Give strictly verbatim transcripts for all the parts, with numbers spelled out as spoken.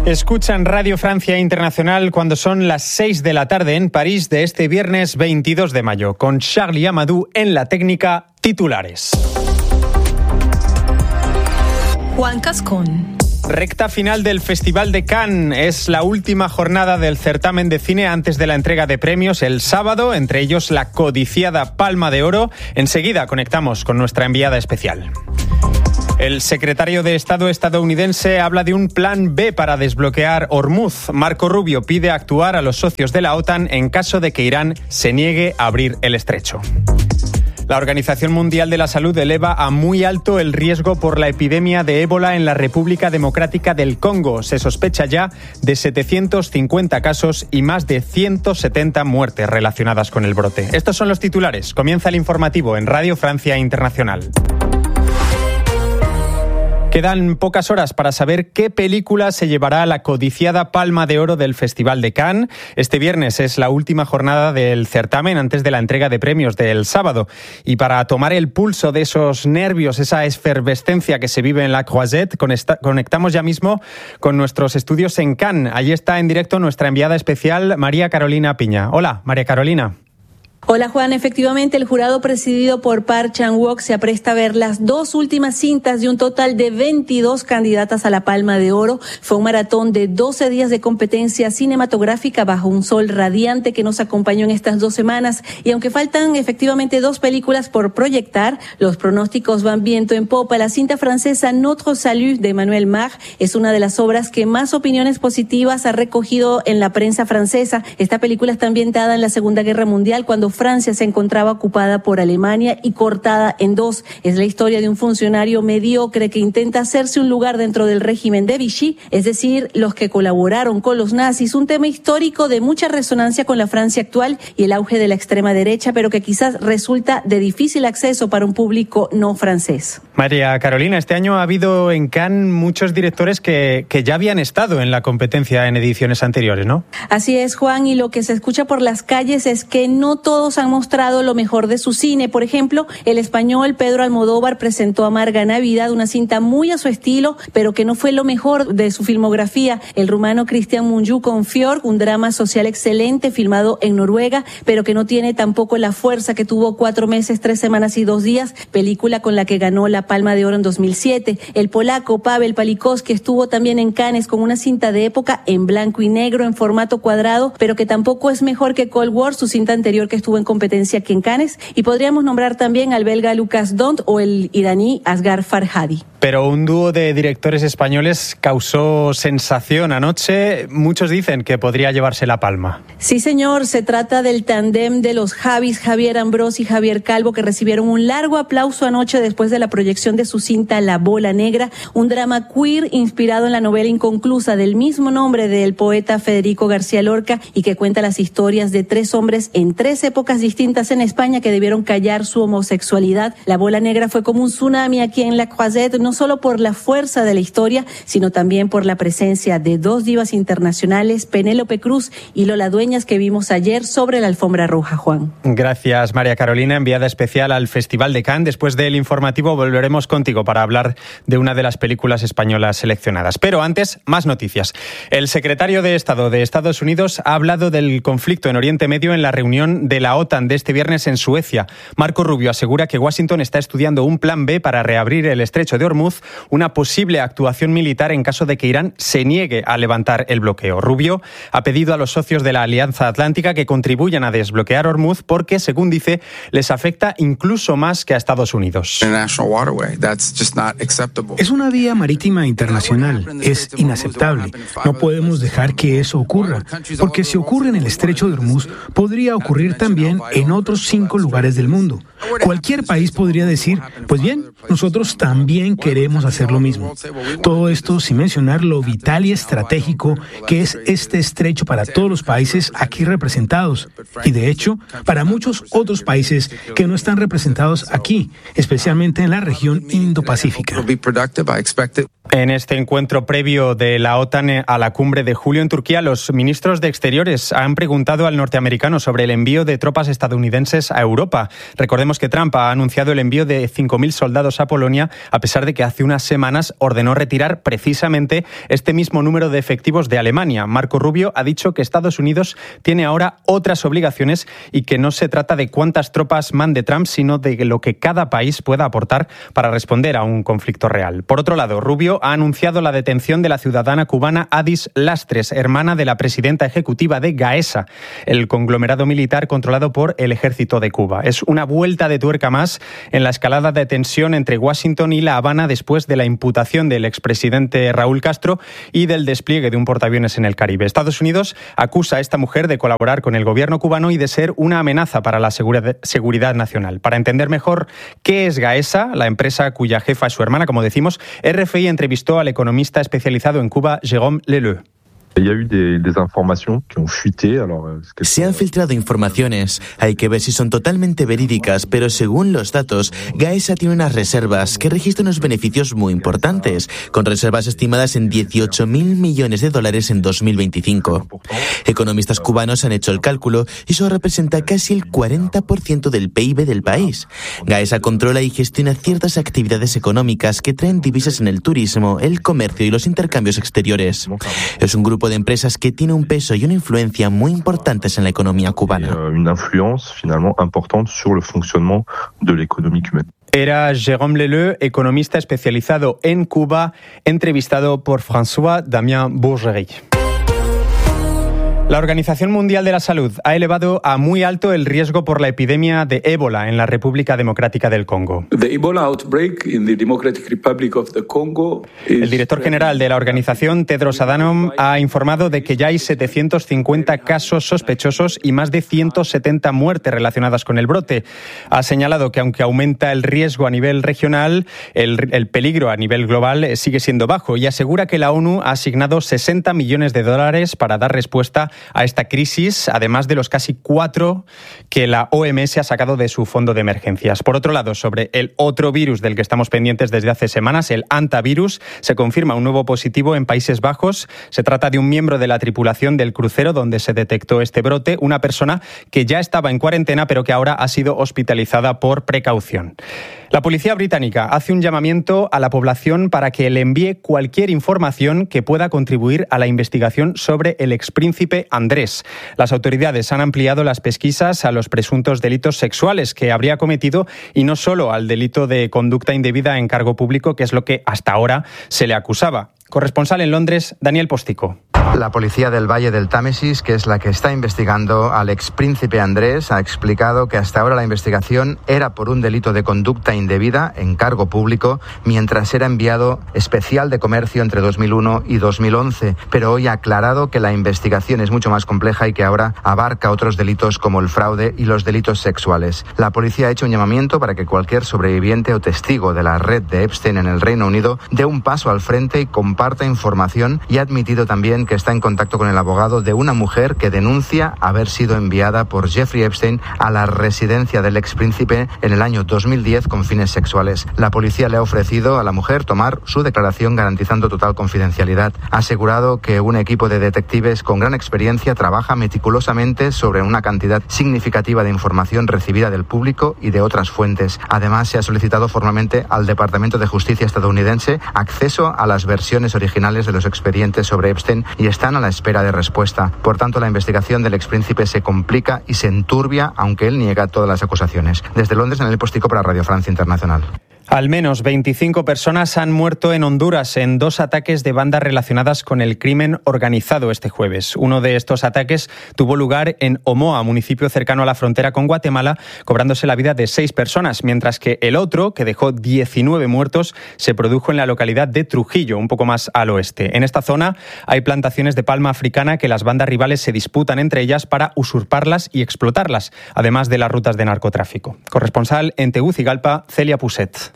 Escuchan Radio Francia Internacional cuando son las seis de la tarde en París de este viernes veintidós de mayo, con Charlie Amadou en la técnica. Titulares. Juan Cascón. Recta final del Festival de Cannes. Es la última jornada del certamen de cine antes de la entrega de premios el sábado, entre ellos la codiciada Palma de Oro. Enseguida conectamos con nuestra enviada especial. El secretario de Estado estadounidense habla de un plan B para desbloquear Hormuz. Marco Rubio pide actuar a los socios de la OTAN en caso de que Irán se niegue a abrir el estrecho. La Organización Mundial de la Salud eleva a muy alto el riesgo por la epidemia de ébola en la República Democrática del Congo. Se sospecha ya de setecientos cincuenta casos y más de ciento setenta muertes relacionadas con el brote. Estos son los titulares. Comienza el informativo en Radio Francia Internacional. Quedan pocas horas para saber qué película se llevará a la codiciada Palma de Oro del Festival de Cannes. Este viernes es la última jornada del certamen antes de la entrega de premios del sábado. Y para tomar el pulso de esos nervios, esa efervescencia que se vive en la Croisette, conectamos ya mismo con nuestros estudios en Cannes. Allí está en directo nuestra enviada especial, María Carolina Piña. Hola, María Carolina. Hola Juan, efectivamente el jurado presidido por Park Chan-wook se apresta a ver las dos últimas cintas de un total de veintidós candidatas a la Palma de Oro. Fue un maratón de doce días de competencia cinematográfica bajo un sol radiante que nos acompañó en estas dos semanas. Y aunque faltan efectivamente dos películas por proyectar, los pronósticos van viento en popa. La cinta francesa Notre Salut de Emmanuel Mar es una de las obras que más opiniones positivas ha recogido en la prensa francesa. Esta película está ambientada en la Segunda Guerra Mundial, cuando Francia se encontraba ocupada por Alemania y cortada en dos. Es la historia de un funcionario mediocre que intenta hacerse un lugar dentro del régimen de Vichy, es decir, los que colaboraron con los nazis. Un tema histórico de mucha resonancia con la Francia actual y el auge de la extrema derecha, pero que quizás resulta de difícil acceso para un público no francés. María Carolina, este año ha habido en Cannes muchos directores que, que ya habían estado en la competencia en ediciones anteriores, ¿no? Así es, Juan, y lo que se escucha por las calles es que no todos han mostrado lo mejor de su cine. Por ejemplo, el español Pedro Almodóvar presentó Amarga Navidad, una cinta muy a su estilo, pero que no fue lo mejor de su filmografía. El rumano Cristian Mungiu con Fjord, un drama social excelente filmado en Noruega, pero que no tiene tampoco la fuerza que tuvo Cuatro meses, tres semanas y dos días, película con la que ganó la Palma de Oro en dos mil siete. El polaco Paweł Palikowski estuvo también en Cannes con una cinta de época en blanco y negro, en formato cuadrado, pero que tampoco es mejor que Cold War, su cinta anterior que estuvo en competencia aquí en Cannes. Y podríamos nombrar también al belga Lucas Dont o el iraní Asghar Farhadi. Pero un dúo de directores españoles causó sensación anoche. Muchos dicen que podría llevarse la palma. Sí, señor. Se trata del tándem de los Javis, Javier Ambrós y Javier Calvo, que recibieron un largo aplauso anoche después de la proyección de su cinta La Bola Negra, un drama queer inspirado en la novela inconclusa del mismo nombre del poeta Federico García Lorca y que cuenta las historias de tres hombres en tres épocas distintas en España que debieron callar su homosexualidad. La Bola Negra fue como un tsunami aquí en la Croisette, no solo por la fuerza de la historia, sino también por la presencia de dos divas internacionales, Penélope Cruz y Lola Dueñas, que vimos ayer sobre la alfombra roja, Juan. Gracias, María Carolina, enviada especial al Festival de Cannes. Después del informativo volveremos contigo para hablar de una de las películas españolas seleccionadas. Pero antes, más noticias. El secretario de Estado de Estados Unidos ha hablado del conflicto en Oriente Medio en la reunión de la OTAN de este viernes en Suecia. Marco Rubio asegura que Washington está estudiando un plan B para reabrir el estrecho de Hormuz, una posible actuación militar en caso de que Irán se niegue a levantar el bloqueo. Rubio ha pedido a los socios de la Alianza Atlántica que contribuyan a desbloquear Hormuz porque, según dice, les afecta incluso más que a Estados Unidos. Es una vía marítima internacional. Es inaceptable. No podemos dejar que eso ocurra, porque si ocurre en el estrecho de Hormuz, podría ocurrir también en otros cinco lugares del mundo. Cualquier país podría decir, pues bien, nosotros también queremos hacer lo mismo. Todo esto sin mencionar lo vital y estratégico que es este estrecho para todos los países aquí representados y, de hecho, para muchos otros países que no están representados aquí, especialmente en la región Indo-Pacífica. En este encuentro previo de la OTAN a la cumbre de julio en Turquía, los ministros de Exteriores han preguntado al norteamericano sobre el envío de tropas estadounidenses a Europa. Recordemos que Trump ha anunciado el envío de cinco mil soldados a Polonia, a pesar de que hace unas semanas ordenó retirar precisamente este mismo número de efectivos de Alemania. Marco Rubio ha dicho que Estados Unidos tiene ahora otras obligaciones y que no se trata de cuántas tropas mande Trump, sino de lo que cada país pueda aportar para responder a un conflicto real. Por otro lado, Rubio ha anunciado la detención de la ciudadana cubana Adis Lastres, hermana de la presidenta ejecutiva de Gaesa, el conglomerado militar controlado por el ejército de Cuba. Es una vuelta de tuerca más en la escalada de tensión entre Washington y La Habana después de la imputación del expresidente Raúl Castro y del despliegue de un portaaviones en el Caribe. Estados Unidos acusa a esta mujer de colaborar con el gobierno cubano y de ser una amenaza para la seguridad nacional. Para entender mejor qué es Gaesa, la empresa cuya jefa es su hermana, como decimos, R F I entrevistó al economista especializado en Cuba, Jérôme Leleu. Se han filtrado informaciones, hay que ver si son totalmente verídicas, pero según los datos, Gaesa tiene unas reservas que registran unos beneficios muy importantes, con reservas estimadas en dieciocho mil millones de dólares en dos mil veinticinco. Economistas cubanos han hecho el cálculo y eso representa casi el cuarenta por ciento del P I B del país. Gaesa controla y gestiona ciertas actividades económicas que traen divisas en el turismo, el comercio y los intercambios exteriores. Es un grupo de empresas que tiene un peso y una influencia muy importantes en la economía cubana. Una influencia finalmente importante sobre el funcionamiento de la economía cubana. Era Jérôme Leleu, economista especializado en Cuba, entrevistado por François-Damien Bourgerie. La Organización Mundial de la Salud ha elevado a muy alto el riesgo por la epidemia de ébola en la República Democrática del Congo. El director general de la organización, Tedros Adhanom, ha informado de que ya hay setecientos cincuenta casos sospechosos y más de ciento setenta muertes relacionadas con el brote. Ha señalado que aunque aumenta el riesgo a nivel regional, el, el peligro a nivel global sigue siendo bajo y asegura que la ONU ha asignado sesenta millones de dólares para dar respuesta a esta crisis, además de los casi cuatro que la O M S ha sacado de su fondo de emergencias. Por otro lado, sobre el otro virus del que estamos pendientes desde hace semanas, el hantavirus, se confirma un nuevo positivo en Países Bajos. Se trata de un miembro de la tripulación del crucero donde se detectó este brote, una persona que ya estaba en cuarentena pero que ahora ha sido hospitalizada por precaución. La policía británica hace un llamamiento a la población para que le envíe cualquier información que pueda contribuir a la investigación sobre el expríncipe Andrés. Las autoridades han ampliado las pesquisas a los presuntos delitos sexuales que habría cometido y no solo al delito de conducta indebida en cargo público, que es lo que hasta ahora se le acusaba. Corresponsal en Londres, Daniel Postico. La policía del Valle del Támesis, que es la que está investigando al expríncipe Andrés, ha explicado que hasta ahora la investigación era por un delito de conducta indebida en cargo público, mientras era enviado especial de comercio entre dos mil uno y dos mil once. Pero hoy ha aclarado que la investigación es mucho más compleja y que ahora abarca otros delitos como el fraude y los delitos sexuales. La policía ha hecho un llamamiento para que cualquier sobreviviente o testigo de la red de Epstein en el Reino Unido dé un paso al frente y comparta información, y ha admitido también que está en contacto con el abogado de una mujer que denuncia haber sido enviada por Jeffrey Epstein a la residencia del expríncipe en el año dos mil diez con fines sexuales. La policía le ha ofrecido a la mujer tomar su declaración garantizando total confidencialidad. Ha asegurado que un equipo de detectives con gran experiencia trabaja meticulosamente sobre una cantidad significativa de información recibida del público y de otras fuentes. Además, se ha solicitado formalmente al Departamento de Justicia estadounidense acceso a las versiones originales de los expedientes sobre Epstein y están a la espera de respuesta. Por tanto, la investigación del expríncipe se complica y se enturbia, aunque él niega todas las acusaciones. Desde Londres, Daniel Postico para Radio Francia Internacional. Al menos veinticinco personas han muerto en Honduras en dos ataques de bandas relacionadas con el crimen organizado este jueves. Uno de estos ataques tuvo lugar en Omoa, municipio cercano a la frontera con Guatemala, cobrándose la vida de seis personas, mientras que el otro, que dejó diecinueve muertos, se produjo en la localidad de Trujillo, un poco más al oeste. En esta zona hay plantaciones de palma africana que las bandas rivales se disputan entre ellas para usurparlas y explotarlas, además de las rutas de narcotráfico. Corresponsal en Tegucigalpa, Celia Puset.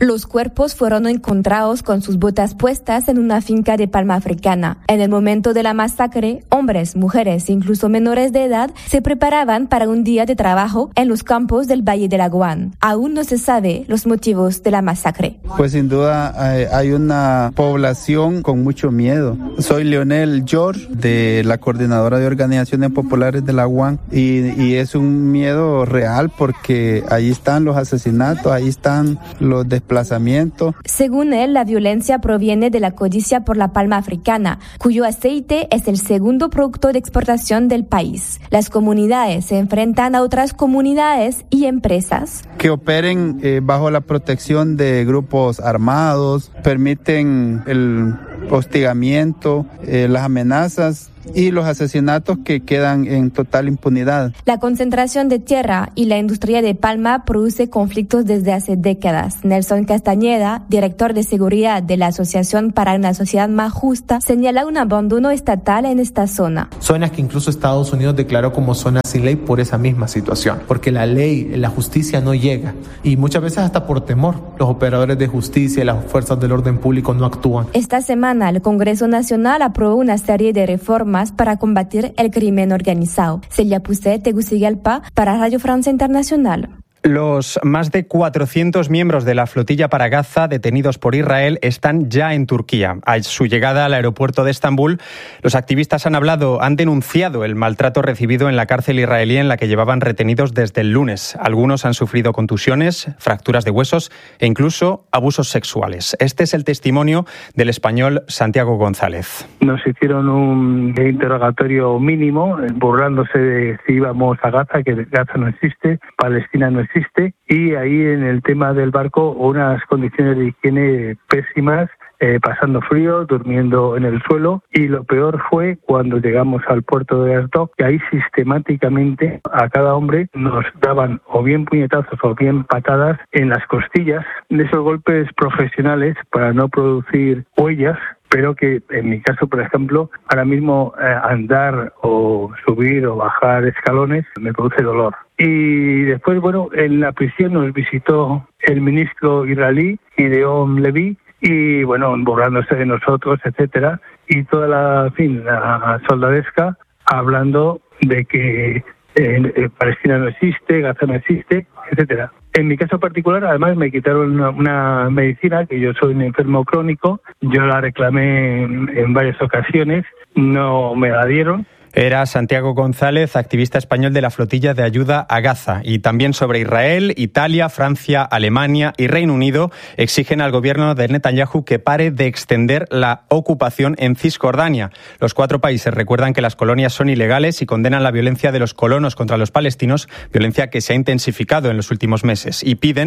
Los cuerpos fueron encontrados con sus botas puestas en una finca de palma africana. En el momento de la masacre, hombres, mujeres e incluso menores de edad se preparaban para un día de trabajo en los campos del Valle de Laguán. Aún no se sabe los motivos de la masacre. Pues sin duda hay una población con mucho miedo. Soy Leonel George, de la Coordinadora de Organizaciones Populares de Laguán, y, y es un miedo real porque ahí están los asesinatos, ahí están los desplazamientos. Según él, la violencia proviene de la codicia por la palma africana, cuyo aceite es el segundo producto de exportación del país. Las comunidades se enfrentan a otras comunidades y empresas que operen eh, bajo la protección de grupos armados, permiten el hostigamiento, eh, las amenazas y los asesinatos que quedan en total impunidad. La concentración de tierra y la industria de palma produce conflictos desde hace décadas. Nelson Castañeda, director de seguridad de la Asociación para una Sociedad Más Justa, señala un abandono estatal en esta zona. Zonas que incluso Estados Unidos declaró como zonas sin ley por esa misma situación, porque la ley, la justicia no llega y muchas veces hasta por temor los operadores de justicia y las fuerzas del orden público no actúan. Esta semana el Congreso Nacional aprobó una serie de reformas para combatir el crimen organizado. Celia Puset, Tegucigalpa, para Radio Francia Internacional. Los más de cuatrocientos miembros de la flotilla para Gaza detenidos por Israel están ya en Turquía. A su llegada al aeropuerto de Estambul, los activistas han hablado, han denunciado el maltrato recibido en la cárcel israelí en la que llevaban retenidos desde el lunes. Algunos han sufrido contusiones, fracturas de huesos e incluso abusos sexuales. Este es el testimonio del español Santiago González. Nos hicieron un interrogatorio mínimo, burlándose de si íbamos a Gaza, que Gaza no existe, Palestina no existe. Existe, y ahí en el tema del barco unas condiciones de higiene pésimas, eh, pasando frío, durmiendo en el suelo, y lo peor fue cuando llegamos al puerto de Asdod, que ahí sistemáticamente a cada hombre nos daban o bien puñetazos o bien patadas en las costillas, de esos golpes profesionales para no producir huellas, pero que en mi caso, por ejemplo, ahora mismo eh, andar o subir o bajar escalones me produce dolor. Y después, bueno, en la prisión nos visitó el ministro israelí, Gideon Levy, y bueno, burlándose de nosotros, etcétera, y toda la, en fin, la soldadesca hablando de que eh, Palestina no existe, Gaza no existe, etcétera. En mi caso particular, además, me quitaron una, una medicina, que yo soy un enfermo crónico, yo la reclamé en, en varias ocasiones, no me la dieron. Era Santiago González, activista español de la flotilla de ayuda a Gaza. Y también sobre Israel, Italia, Francia, Alemania y Reino Unido exigen al gobierno de Netanyahu que pare de extender la ocupación en Cisjordania. Los cuatro países recuerdan que las colonias son ilegales y condenan la violencia de los colonos contra los palestinos, violencia que se ha intensificado en los últimos meses, y piden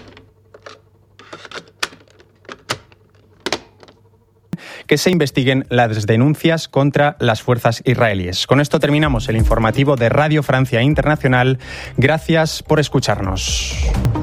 que se investiguen las denuncias contra las fuerzas israelíes. Con esto terminamos el informativo de Radio Francia Internacional. Gracias por escucharnos.